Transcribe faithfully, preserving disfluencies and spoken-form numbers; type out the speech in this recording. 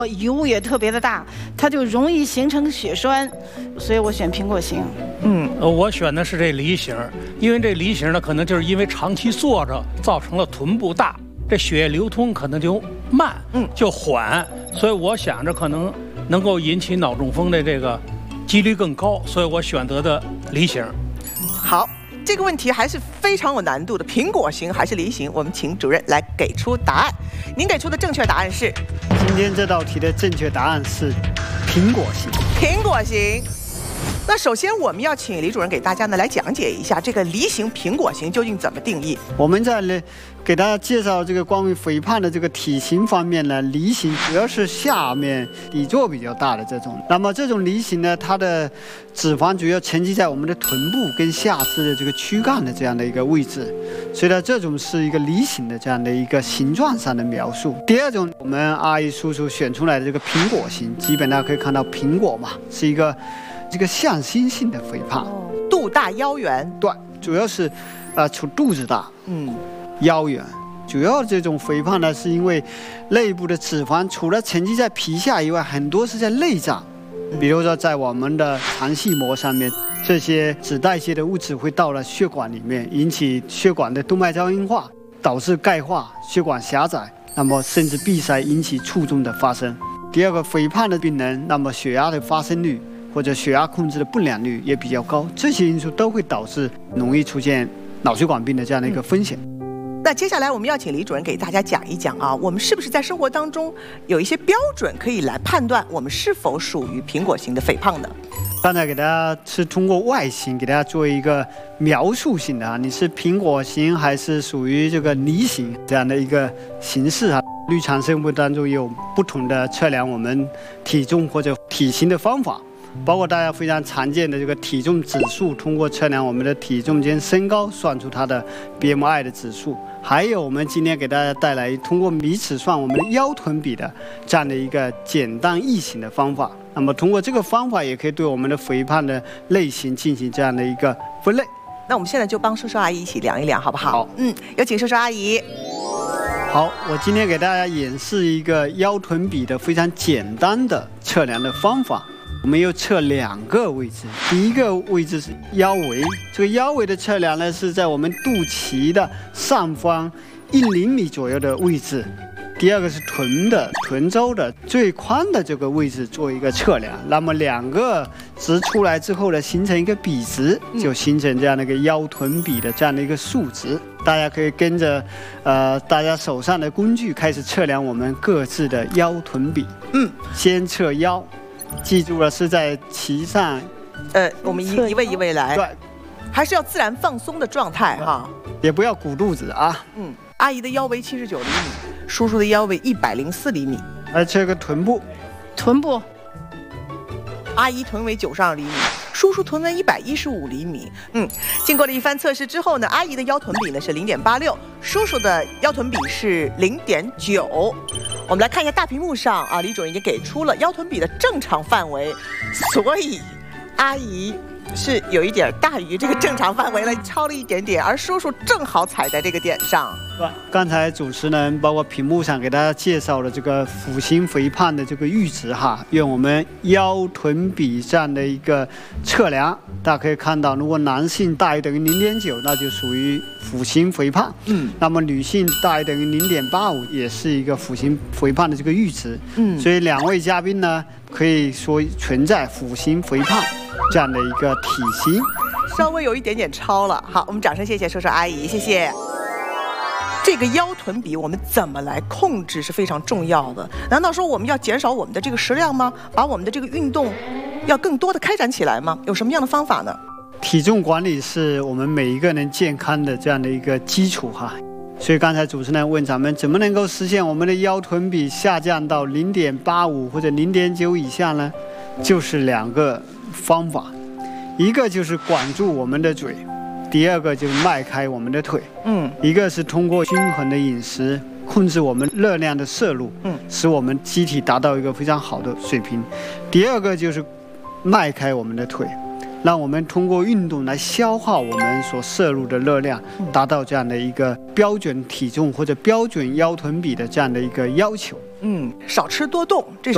油也特别的大，它就容易形成血栓，所以我选苹果型。 嗯，呃，我选的是这梨型，因为这梨型呢，可能就是因为长期坐着造成了臀部大，这血液流通可能就慢，嗯，就缓，所以我想着可能能够引起脑中风的这个几率更高，所以我选择的梨型。 好。 这个问题还是非常有难度的，苹果型还是梨型？我们请主任来给出答案。您给出的正确答案是？ 今天这道题的正确答案是苹果型。 苹果型。那首先我们要请李主任给大家呢来讲解一下这个梨型、苹果型究竟怎么定义。 我们在呢给大家介绍这个关于肥胖的这个体型方面呢，梨型主要是下面底座比较大的这种。那么这种梨型呢，它的脂肪主要沉积在我们的臀部跟下肢的这个躯干的这样的一个位置，所以呢，这种是一个梨型的这样的一个形状上的描述。第二种，我们阿姨叔叔选出来的这个苹果型，基本上可以看到苹果嘛，是一个这个向心性的肥胖， 哦、肚大腰圆， 对，主要是呃，除肚子大， 嗯。 腰圆，主要这种肥胖呢，是因为内部的脂肪除了沉积在皮下以外，很多是在内脏，比如说在我们的肠系膜上面，这些脂代谢的物质会到了血管里面，引起血管的动脉粥硬化，导致钙化、血管狭窄，那么甚至闭塞，引起卒中的发生。第二个，肥胖的病人，那么血压的发生率或者血压控制的不良率也比较高，这些因素都会导致容易出现脑血管病的这样的一个风险。 那接下来我们要请李主任给大家讲一讲啊，我们是不是在生活当中有一些标准可以来判断我们是否属于苹果型的肥胖呢？ 刚才给大家是通过外形给大家做一个描述性的啊，你是苹果型还是属于这个梨型这样的一个形式啊？日常生活当中有不同的测量我们体重或者体型的方法。 包括大家非常常见的这个体重指数，通过测量我们的体重间身高，算出它的 B M I 的指数。还有我们今天给大家带来通过米尺算我们的腰臀比的这样的一个简单易行的方法。那么通过这个方法，也可以对我们的肥胖的类型进行这样的一个分类。 那我们现在就帮叔叔阿姨一起量一量，好不好？ 好， 嗯，有请叔叔阿姨。 好，我今天给大家演示一个腰臀比的非常简单的测量的方法。 我们又测两个位置，第一个位置是腰围，这个腰围的测量呢是在我们肚脐的上方一厘米左右的位置。第二个是臀的臀周的最宽的这个位置做一个测量。那么两个值出来之后呢，形成一个比值，就形成这样的一个腰臀比的这样的一个数值。大家可以跟着呃大家手上的工具开始测量我们各自的腰臀比。嗯，先测腰。 记住了，是在脐上， 呃，我们一一位一位来， 对， 还是要自然放松的状态哈， 也不要鼓肚子啊。 嗯，阿姨的腰围七十九厘米，叔叔的腰围一百零四厘米。 来测个臀部， 臀部， 阿姨臀围九十二厘米，叔叔臀围一百一十五厘米。嗯，经过了一番测试之后呢，阿姨的腰臀比呢是零点八六，叔叔的腰臀比是零点九。 我们来看一下大屏幕上啊，李主任已经给出了腰臀比的正常范围，所以阿姨是有一点大于这个正常范围了，超了一点点，而叔叔正好踩在这个点上。 刚才主持人包括屏幕上给大家介绍了这个腹型肥胖的这个阈值哈，用我们腰臀比这样的一个测量，大家可以看到，如果男性大于等于零点九，那就属于腹型肥胖。嗯，那么女性大于等于零点八五，也是一个腹型肥胖的这个阈值。嗯，所以两位嘉宾呢，可以说存在腹型肥胖这样的一个体型， 稍微有一点点超了。好，我们掌声谢谢叔叔阿姨，谢谢。 这个腰臀比我们怎么来控制是非常重要的。难道说我们要减少我们的这个食量吗？把我们的这个运动要更多的开展起来吗？有什么样的方法呢？ 体重管理是我们每一个人健康的这样的一个基础哈。所以刚才主持人问咱们怎么能够实现我们的腰臀比下降到零点八五或者零点九以下呢？就是两个方法，一个就是管住我们的嘴。 第二个就是迈开我们的腿，嗯，一个是通过均衡的饮食控制我们热量的摄入，嗯，使我们机体达到一个非常好的水平。第二个就是迈开我们的腿，让我们通过运动来消耗我们所摄入的热量，达到这样的一个标准体重或者标准腰臀比的这样的一个要求。 嗯，少吃多动，这是